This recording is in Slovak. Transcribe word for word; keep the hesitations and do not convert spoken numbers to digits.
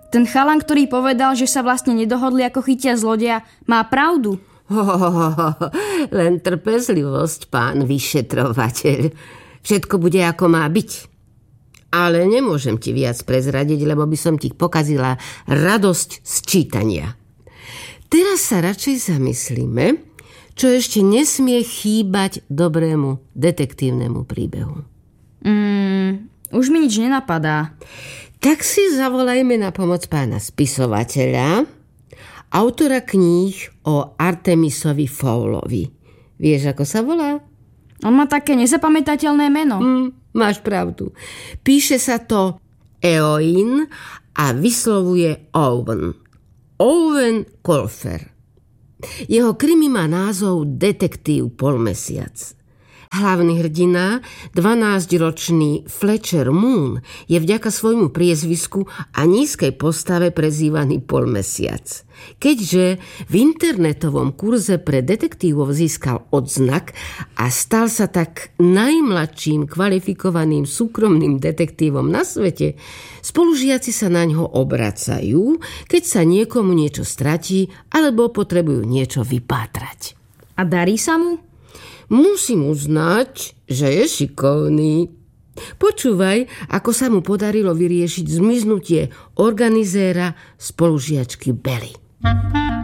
Ten chalan, ktorý povedal, že sa vlastne nedohodli, ako chytia zlodeja, má pravdu. Ho, ho, ho, ho. Len trpezlivosť, pán vyšetrovateľ. Všetko bude, ako má byť. Ale nemôžem ti viac prezradiť, lebo by som ti pokazila radosť z čítania. Teraz sa radšej zamyslíme, čo ešte nesmie chýbať dobrému detektívnemu príbehu. Mm, už mi nič nenapadá. Tak si zavolajme na pomoc pána spisovateľa, autora kníh o Artemisovi Fowlovi. Vieš, ako sa volá? On má také nezapamätateľné meno. Mm, máš pravdu. Píše sa to Eowyn a vyslovuje Owen. Owen Colfer. Jeho krimi má názov Detektív polmesiac. Hlavný hrdina, dvanásťročný Fletcher Moon, je vďaka svojmu priezvisku a nízkej postave prezývaný polmesiac. Keďže v internetovom kurze pre detektívov získal odznak a stal sa tak najmladším kvalifikovaným súkromným detektívom na svete, spolužiaci sa na ňo obracajú, keď sa niekomu niečo stratí alebo potrebujú niečo vypátrať. A darí sa mu? Musím uznať, že je šikovný. Počúvaj, ako sa mu podarilo vyriešiť zmiznutie organizéra spolužiačky Belly.